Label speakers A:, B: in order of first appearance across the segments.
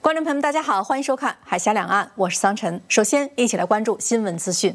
A: 观众朋友们，大家好，欢迎收看《海峡两岸》，我是桑晨。首先，一起来关注新闻资讯。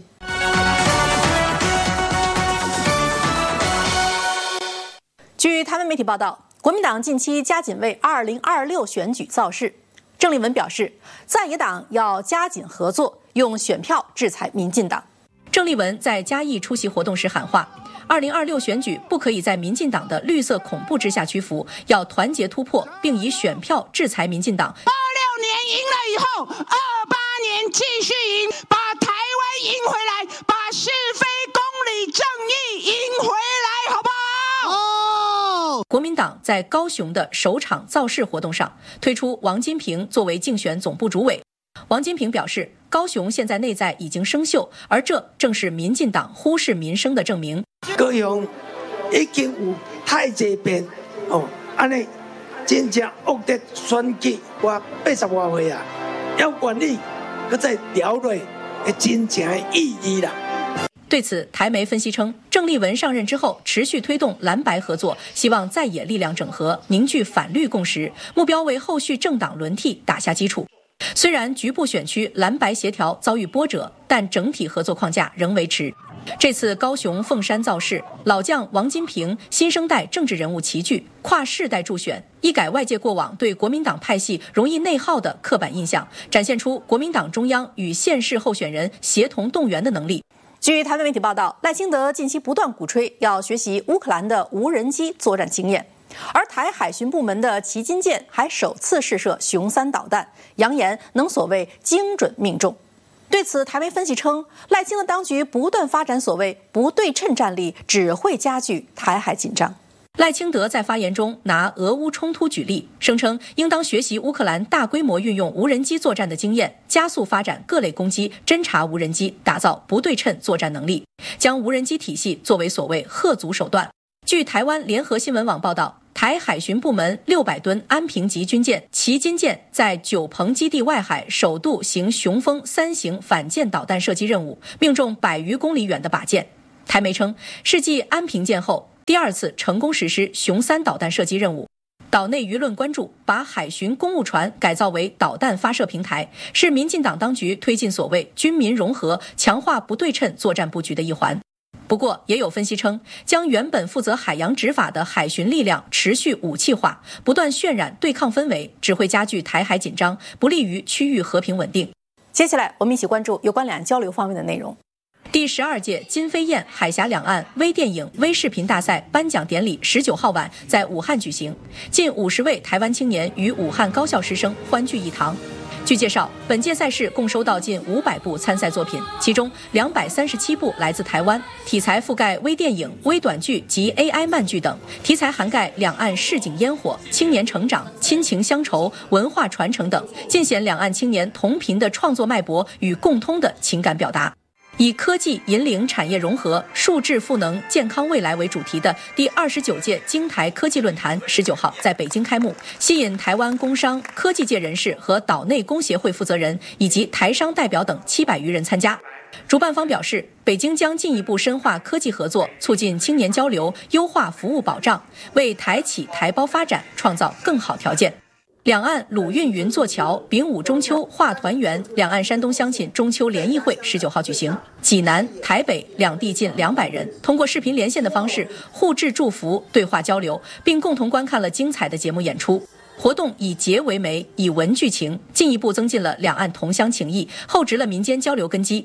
A: 据台湾媒体报道，国民党近期加紧为2026选举造势。郑丽文表示，在野党要加紧合作，用选票制裁民进党。郑丽文在嘉义出席活动时喊话：2026选举不可以在民进党的绿色恐怖之下屈服，要团结突破，并以选票制裁民进党。
B: 26年赢了以后，28年继续赢，把台湾赢回来，把是非公理正义赢回来，好不好？
A: 国民党在高雄的首场造势活动上，推出王金平作为竞选总部主委。王金平表示，高雄现在内在已经生锈，而这正是民进党忽视民生的证明。
C: 高雄已经有太多遍安尼真正恶劣选举，我80多岁啊，要管理，搁再聊落真正的意义啦。
A: 对此，台媒分析称，郑丽文上任之后持续推动蓝白合作，希望在野力量整合，凝聚反绿共识，目标为后续政党轮替打下基础。虽然局部选区蓝白协调遭遇波折，但整体合作框架仍维持。这次高雄凤山造势，老将王金平、新生代政治人物齐聚，跨世代助选，一改外界过往对国民党派系容易内耗的刻板印象，展现出国民党中央与县市候选人协同动员的能力。据台湾媒体报道，赖清德近期不断鼓吹要学习乌克兰的无人机作战经验，而台海巡部门的旗津舰还首次试射雄3导弹，扬言能所谓精准命中。对此，台媒分析称，赖清德当局不断发展所谓不对称战力，只会加剧台海紧张。赖清德在发言中拿俄乌冲突举例，声称应当学习乌克兰大规模运用无人机作战的经验，加速发展各类攻击、侦察无人机，打造不对称作战能力，将无人机体系作为所谓吓阻手段。据台湾联合新闻网报道，台海巡部门600吨安平级军舰旗津舰在九鹏基地外海首度行雄风3型反舰导弹射击任务，命中100余公里远的靶舰。台媒称，是继安平舰后第2次成功实施雄3导弹射击任务。岛内舆论关注把海巡公务船改造为导弹发射平台，是民进党当局推进所谓军民融合、强化不对称作战布局的一环。不过，也有分析称，将原本负责海洋执法的海巡力量持续武器化，不断渲染对抗氛围，只会加剧台海紧张，不利于区域和平稳定。接下来，我们一起关注有关两岸交流方面的内容。第12届金飞燕海峡两岸微电影微视频大赛颁奖典礼19号晚在武汉举行，近50位台湾青年与武汉高校师生欢聚一堂。据介绍，本届赛事共收到近500部参赛作品，其中237部来自台湾，题材覆盖微电影、微短剧及 AI 漫剧等，题材涵盖两岸市井烟火、青年成长、亲情乡愁、文化传承等，尽显两岸青年同频的创作脉搏与共通的情感表达。以科技引领产业融合、数智赋能健康未来为主题的第29届京台科技论坛19号在北京开幕，吸引台湾工商、科技界人士和岛内工协会负责人以及台商代表等700余人参加。主办方表示，北京将进一步深化科技合作，促进青年交流，优化服务保障，为台企台胞发展创造更好条件。两岸鲁运云座桥、丙午中秋话团圆，两岸山东乡亲中秋联谊会19号举行。济南、台北两地近200人通过视频连线的方式互致祝福、对话交流，并共同观看了精彩的节目演出。活动以节为媒，以文聚情，进一步增进了两岸同乡情谊，厚植了民间交流根基。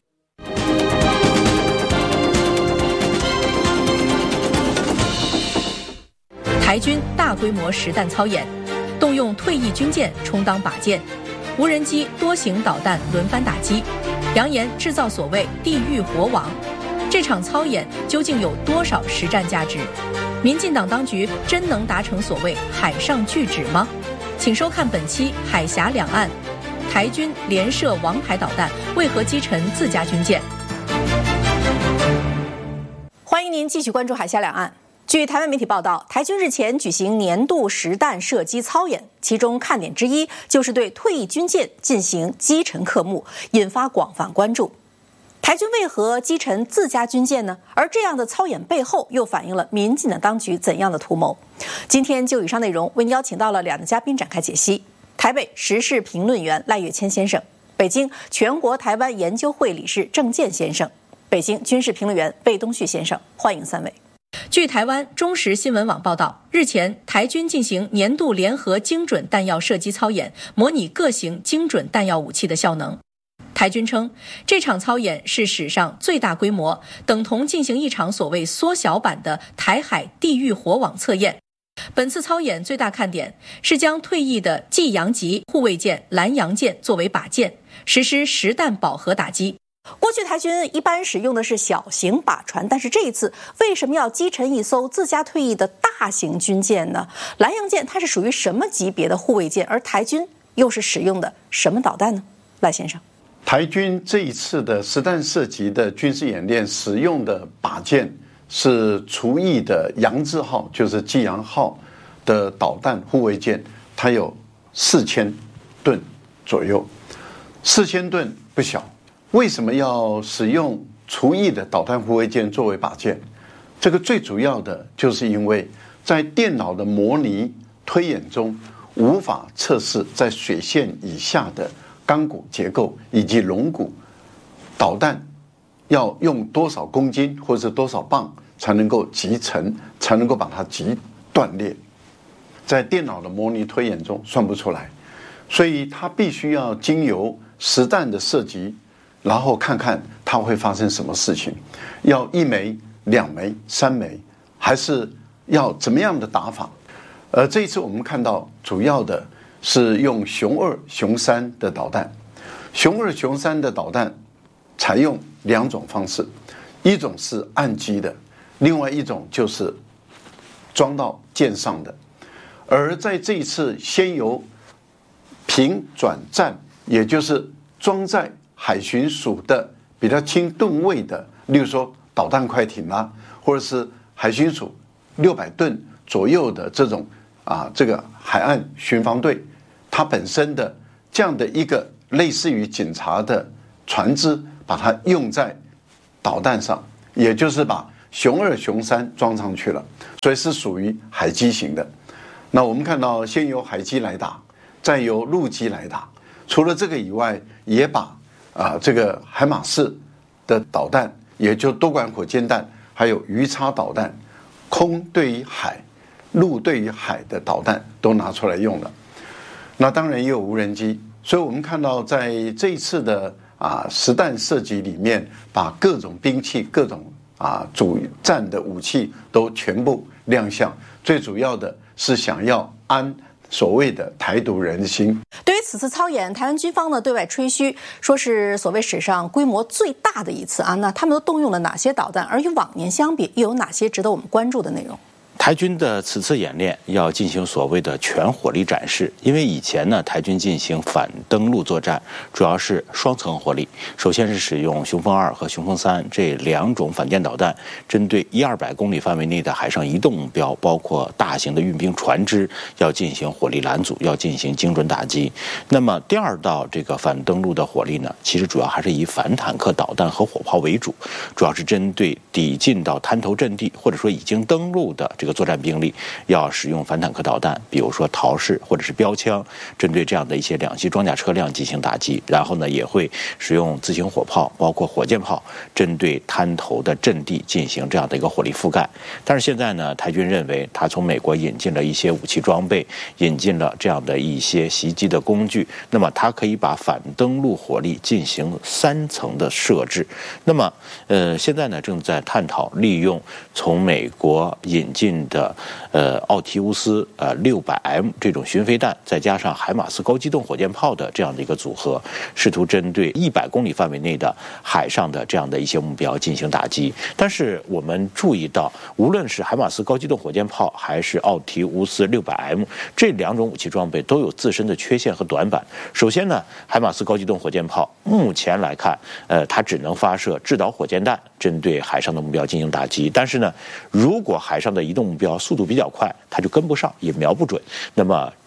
A: 台军大规模实弹操演，动用退役军舰充当靶舰，无人机多型导弹轮番打击，扬言制造所谓地狱火网。这场操演究竟有多少实战价值？民进党当局真能达成所谓海上拒止吗？请收看本期海峡两岸，台军连射王牌导弹，为何击沉自家军舰？欢迎您继续关注海峡两岸。据台湾媒体报道，台军日前举行年度实弹射击操演，其中看点之一就是对退役军舰进行击沉科目，引发广泛关注。台军为何击沉自家军舰呢？而这样的操演背后又反映了民进党当局怎样的图谋？今天就以上内容为您邀请到了2位嘉宾展开解析。 台北时事评论员赖岳谦先生，北京全国台湾研究会理事郑健先生，北京军事评论员魏东旭先生，欢迎三位。据台湾中时新闻网报道，日前台军进行年度联合精准弹药射击操演，模拟各型精准弹药武器的效能。台军称，这场操演是史上最大规模，等同进行一场所谓缩小版的台海地狱火网测验。本次操演最大看点是将退役的济阳级护卫舰蓝洋舰作为靶舰，实施实弹饱和打击。过去台军一般使用的是小型靶船，但是这一次为什么要击沉一艘自家退役的大型军舰呢？蓝洋舰它是属于什么级别的护卫舰，而台军又是使用的什么导弹呢？赖先生，
D: 台军这一次的实弹射击的军事演练使用的靶舰是除役的扬字号，就是济阳号的导弹护卫舰，它有4000吨左右，4000吨不小。为什么要使用除役的导弹护卫舰作为靶舰？这个最主要的就是因为在电脑的模拟推演中，无法测试在水线以下的钢骨结构以及龙骨导弹要用多少公斤或者多少磅才能够击沉，才能够把它击断裂，在电脑的模拟推演中算不出来，所以它必须要经由实弹的射击，然后看看它会发生什么事情，要1枚、2枚、3枚，还是要怎么样的打法？这一次我们看到主要的是用雄2、雄3的导弹。雄2、雄3的导弹采用2种方式，一种是岸基的，另外一种就是装到舰上的。而在这一次先由平转战，也就是装在海巡署的比较轻吨位的，例如说导弹快艇啦，或者是海巡署600吨左右的这种这个海岸巡防队，它本身的这样的一个类似于警察的船只，把它用在导弹上，也就是把雄2、雄3装上去了，所以是属于海基型的。那我们看到先由海基来打，再由陆基来打。除了这个以外，也把这个海马式的导弹，也就多管火箭弹，还有鱼叉导弹，空对于海、陆对于海的导弹都拿出来用了。那当然也有无人机，所以我们看到在这一次的实弹射击里面，把各种兵器、各种主战的武器都全部亮相。最主要的是想要安所谓的台独人心。
A: 对于此次操演，台湾军方呢对外吹嘘，说是所谓史上规模最大的一次那他们都动用了哪些导弹？而与往年相比，又有哪些值得我们关注的内容？
E: 台军的此次演练要进行所谓的全火力展示，因为以前呢，台军进行反登陆作战主要是双层火力，首先是使用雄风2和雄风3这2种反舰导弹，针对100-200公里范围内的海上移动目标，包括大型的运兵船只，要进行火力拦阻，要进行精准打击。那么第二道这个反登陆的火力呢，其实主要还是以反坦克导弹和火炮为主，主要是针对抵近到滩头阵地或者说已经登陆的这个作战兵力，要使用反坦克导弹，比如说陶式或者是标枪，针对这样的一些2栖装甲车辆进行打击。然后呢，也会使用自行火炮，包括火箭炮，针对滩头的阵地进行这样的一个火力覆盖。但是现在呢，台军认为他从美国引进了一些武器装备，引进了这样的一些袭击的工具，那么它可以把反登陆火力进行3层的设置。那么现在呢，正在探讨利用从美国引进的奥提乌斯600M 这种巡飞弹，再加上海马斯高机动火箭炮的这样的一个组合，试图针对100公里范围内的海上的这样的一些目标进行打击。但是我们注意到，无论是海马斯高机动火箭炮还是奥提乌斯600M 这2种武器装备都有自身的缺陷和短板。首先呢，海马斯高机动火箭炮目前来看，它只能发射制导火箭弹，针对海上的目标进行打击。但是呢，如果海上的移动目标速度比较快，它就跟不上，也瞄不准。那么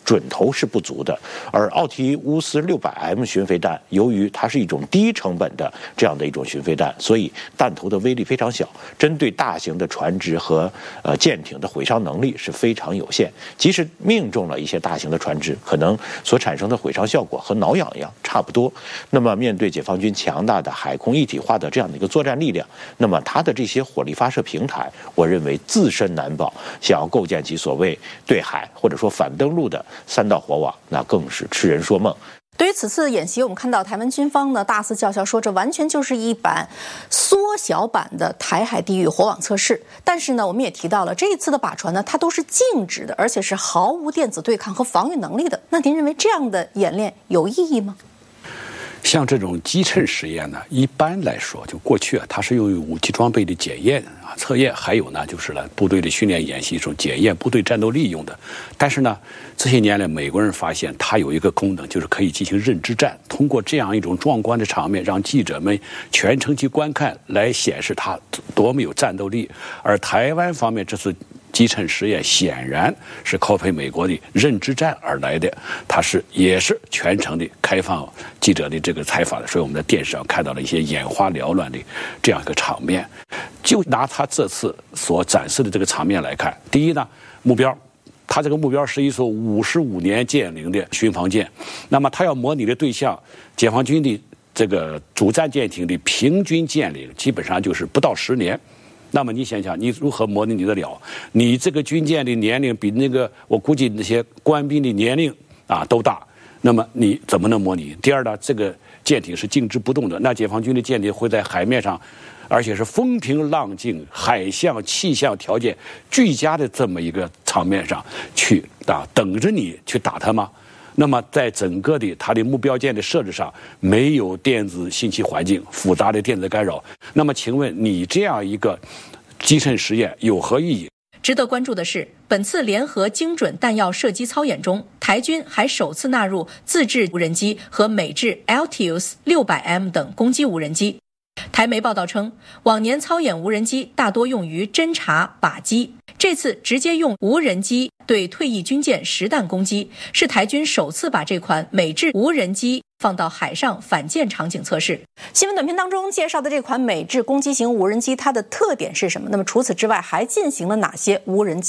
E: 准头是不足的。而奥提乌斯600M 巡飞弹，由于它是一种低成本的这样的一种巡飞弹，所以弹头的威力非常小，针对大型的船只和舰艇的毁伤能力是非常有限。即使命中了一些大型的船只，可能所产生的毁伤效果和挠痒痒差不多。那么面对解放军强大的海空一体化的这样的一个作战力量，那么它的这些火力发射平台，我认为自身难保，想要构建起所谓对海或者说反登陆的3道火网，那更是痴人说梦。
A: 对于此次演习，我们看到台湾军方呢大肆叫嚣说，这完全就是一版缩小版的台海地域火网测试。但是呢，我们也提到了这一次的靶船呢，它都是静止的，而且是毫无电子对抗和防御能力的。那您认为这样的演练有意义吗？
F: 像这种击沉实验呢，一般来说，就过去它是用于武器装备的检验测验，还有呢就是部队的训练演习中检验部队战斗力用的。但是呢，这些年来美国人发现它有一个功能，就是可以进行认知战，通过这样一种壮观的场面，让记者们全程去观看，来显示它多么有战斗力。而台湾方面这次击沉实验显然是靠配美国的认知战而来的，它也是全程的开放记者的这个采访的，所以我们在电视上看到了一些眼花缭乱的这样一个场面。就拿他这次所展示的这个场面来看，第一呢，目标，他这个目标是一艘55年建龄的巡防舰，那么他要模拟的对象，解放军的这个主战舰艇的平均舰龄基本上就是不到10年。那么你想想，你如何模拟得了？你这个军舰的年龄比那个我估计那些官兵的年龄都大，那么你怎么能模拟？第二呢，这个舰艇是静止不动的，那解放军的舰艇会在海面上，而且是风平浪静、海象气象条件俱佳的这么一个场面上去等着你去打它吗？那么在整个的它的目标舰的设置上，没有电子信息环境、复杂的电子干扰，那么请问你这样一个击沉实验有何意义？
A: 值得关注的是，本次联合精准弹药射击操演中，台军还首次纳入自制无人机和美制 Altius 600M 等攻击无人机。台媒报道称，往年操演无人机大多用于侦察、靶击，这次直接用无人机对退役军舰实弹攻击，是台军首次把这款美制无人机放到海上反舰场景测试。新闻短片当中介绍的这款美制攻击型无人机，它的特点是什么？那么除此之外，还进行了哪些无人机